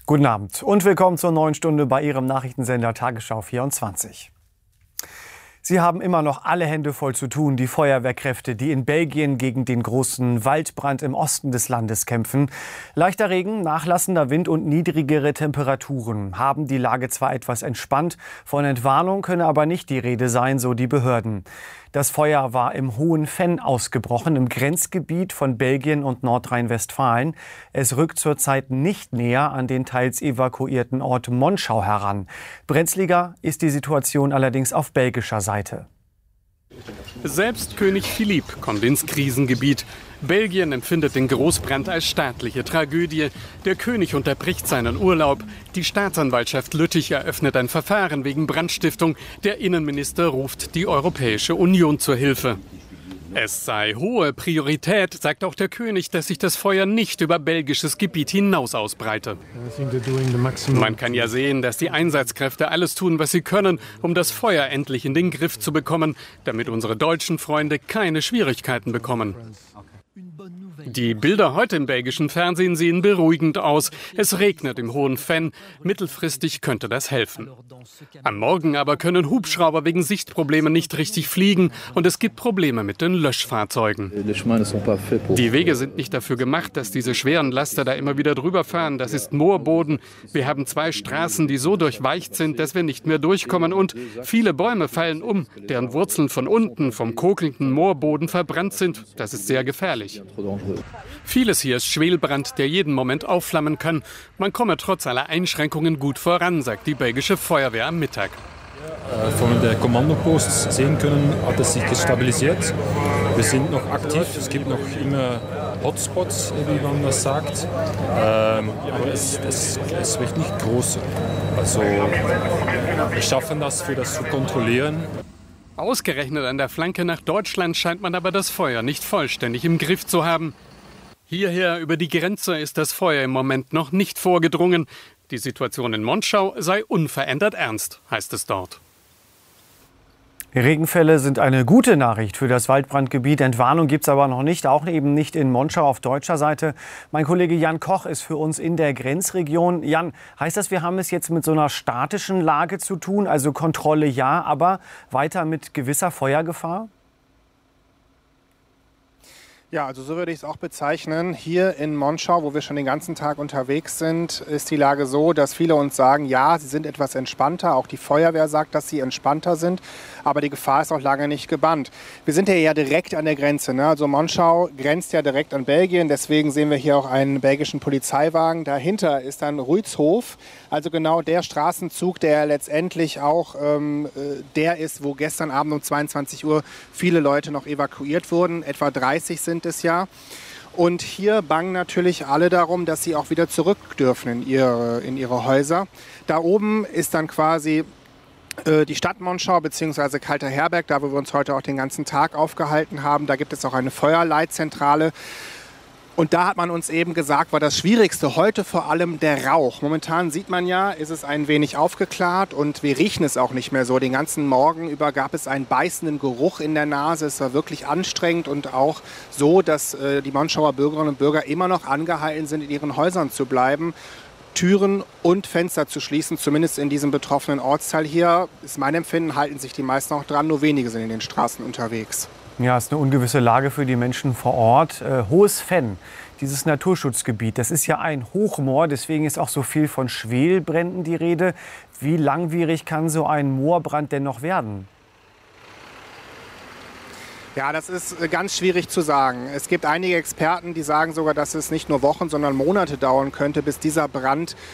Guten Abend und willkommen zur neuen Stunde bei Ihrem Nachrichtensender Tagesschau 24. Sie haben immer noch alle Hände voll zu tun, die Feuerwehrkräfte, die in Belgien gegen den großen Waldbrand im Osten des Landes kämpfen. Leichter Regen, nachlassender Wind und niedrigere Temperaturen haben die Lage zwar etwas entspannt, von Entwarnung könne aber nicht die Rede sein, so die Behörden. Das Feuer war im Hohen Venn ausgebrochen, im Grenzgebiet von Belgien und Nordrhein-Westfalen. Es rückt zurzeit nicht näher an den teils evakuierten Ort Monschau heran. Brenzliger ist die Situation allerdings auf belgischer Seite. Selbst König Philippe kommt ins Krisengebiet. Belgien empfindet den Großbrand als staatliche Tragödie. Der König unterbricht seinen Urlaub. Die Staatsanwaltschaft Lüttich eröffnet ein Verfahren wegen Brandstiftung. Der Innenminister ruft die Europäische Union zur Hilfe. Es sei hohe Priorität, sagt auch der König, dass sich das Feuer nicht über belgisches Gebiet hinaus ausbreite. Man kann ja sehen, dass die Einsatzkräfte alles tun, was sie können, um das Feuer endlich in den Griff zu bekommen, damit unsere deutschen Freunde keine Schwierigkeiten bekommen. Die Bilder heute im belgischen Fernsehen sehen beruhigend aus. Es regnet im Hohen Venn. Mittelfristig könnte das helfen. Am Morgen aber können Hubschrauber wegen Sichtproblemen nicht richtig fliegen und es gibt Probleme mit den Löschfahrzeugen. Die Wege sind nicht dafür gemacht, dass diese schweren Laster da immer wieder drüber fahren. Das ist Moorboden. Wir haben 2 Straßen, die so durchweicht sind, dass wir nicht mehr durchkommen und viele Bäume fallen um, deren Wurzeln von unten vom kokelnden Moorboden verbrannt sind. Das ist sehr gefährlich. Vieles hier ist Schwelbrand, der jeden Moment aufflammen kann. Man komme trotz aller Einschränkungen gut voran, sagt die belgische Feuerwehr am Mittag. Von der Kommandopost sehen können, hat es sich stabilisiert. Wir sind noch aktiv, es gibt noch immer Hotspots, wie man das sagt. Aber es wird nicht groß. Also wir schaffen das, für das zu kontrollieren. Ausgerechnet an der Flanke nach Deutschland scheint man aber das Feuer nicht vollständig im Griff zu haben. Hierher über die Grenze ist das Feuer im Moment noch nicht vorgedrungen. Die Situation in Monschau sei unverändert ernst, heißt es dort. Regenfälle sind eine gute Nachricht für das Waldbrandgebiet. Entwarnung gibt es aber noch nicht, auch eben nicht in Monschau auf deutscher Seite. Mein Kollege Jan Koch ist für uns in der Grenzregion. Jan, heißt das, wir haben es jetzt mit so einer statischen Lage zu tun? Also Kontrolle ja, aber weiter mit gewisser Feuergefahr? Ja, also so würde ich es auch bezeichnen. Hier in Monschau, wo wir schon den ganzen Tag unterwegs sind, ist die Lage so, dass viele uns sagen, ja, sie sind etwas entspannter. Auch die Feuerwehr sagt, dass sie entspannter sind. Aber die Gefahr ist auch lange nicht gebannt. Wir sind ja direkt an der Grenze, ne? Also Monschau grenzt ja direkt an Belgien. Deswegen sehen wir hier auch einen belgischen Polizeiwagen. Dahinter ist dann Ruitzhof. Also genau der Straßenzug, der letztendlich auch der ist, wo gestern Abend um 22 Uhr viele Leute noch evakuiert wurden. Etwa 30 sind es ja. Und hier bangen natürlich alle darum, dass sie auch wieder zurück dürfen in ihre Häuser. Da oben ist dann quasi die Stadt Monschau bzw. Kalter Herberg, da wo wir uns heute auch den ganzen Tag aufgehalten haben. Da gibt es auch eine Feuerleitzentrale. Und da hat man uns eben gesagt, war das Schwierigste heute vor allem der Rauch. Momentan sieht man ja, ist es ein wenig aufgeklärt und wir riechen es auch nicht mehr so. Den ganzen Morgen über gab es einen beißenden Geruch in der Nase. Es war wirklich anstrengend und auch so, dass die Monschauer Bürgerinnen und Bürger immer noch angehalten sind, in ihren Häusern zu bleiben. Türen und Fenster zu schließen, zumindest in diesem betroffenen Ortsteil hier. Ist mein Empfinden, halten sich die meisten auch dran, nur wenige sind in den Straßen unterwegs. Ja, es ist eine ungewisse Lage für die Menschen vor Ort. Hohes Venn, dieses Naturschutzgebiet, das ist ja ein Hochmoor, deswegen ist auch so viel von Schwelbränden die Rede. Wie langwierig kann so ein Moorbrand denn noch werden? Ja, das ist ganz schwierig zu sagen. Es gibt einige Experten, die sagen sogar, dass es nicht nur Wochen, sondern Monate dauern könnte, bis dieser Brand